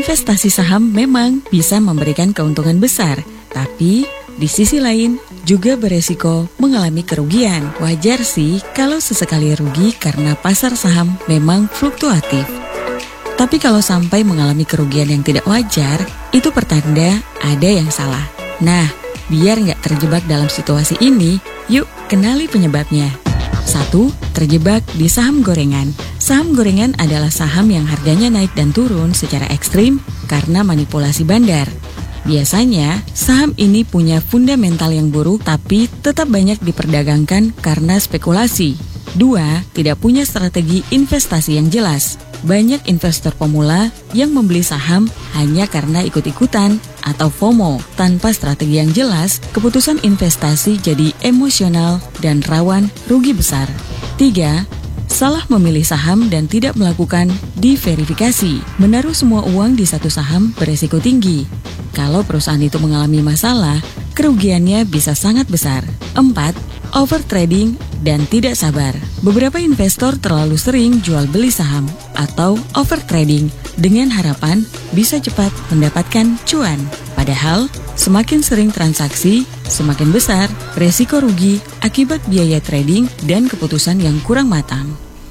investasi saham memang bisa memberikan keuntungan besar, tapi di sisi lain juga beresiko mengalami kerugian. Wajar sih kalau sesekali rugi karena pasar saham memang fluktuatif. Tapi kalau sampai mengalami kerugian yang tidak wajar, itu pertanda ada yang salah. Nah, biar nggak terjebak dalam situasi ini, yuk kenali penyebabnya. 1. Terjebak di saham gorengan. Saham gorengan adalah saham yang harganya naik dan turun secara ekstrim karena manipulasi bandar. Biasanya, saham ini punya fundamental yang buruk tapi tetap banyak diperdagangkan karena spekulasi. 2. Tidak punya strategi investasi yang jelas. Banyak investor pemula yang membeli saham hanya karena ikut-ikutan atau FOMO. Tanpa strategi yang jelas, keputusan investasi jadi emosional dan rawan rugi besar. 3. Salah memilih saham dan tidak melakukan diverifikasi. Menaruh semua uang di satu saham beresiko tinggi. Kalau perusahaan itu mengalami masalah, kerugiannya bisa sangat besar. 4. Overtrading dan tidak sabar. Beberapa investor terlalu sering jual beli saham atau overtrading dengan harapan bisa cepat mendapatkan cuan. Padahal, semakin sering transaksi, semakin besar resiko rugi akibat biaya trading dan keputusan yang kurang matang.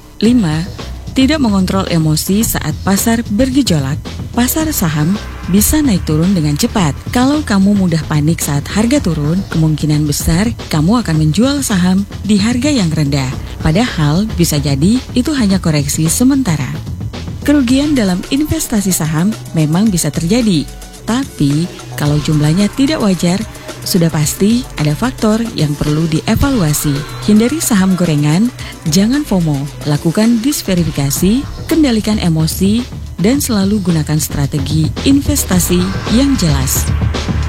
5. Tidak mengontrol emosi saat pasar bergejolak. Pasar saham bisa naik turun dengan cepat. Kalau kamu mudah panik saat harga turun, kemungkinan besar kamu akan menjual saham di harga yang rendah. Padahal bisa jadi itu hanya koreksi sementara. Kerugian dalam investasi saham memang bisa terjadi. Tapi kalau jumlahnya tidak wajar, sudah pasti ada faktor yang perlu dievaluasi. Hindari saham gorengan, jangan FOMO, lakukan disverifikasi, kendalikan emosi, dan selalu gunakan strategi investasi yang jelas.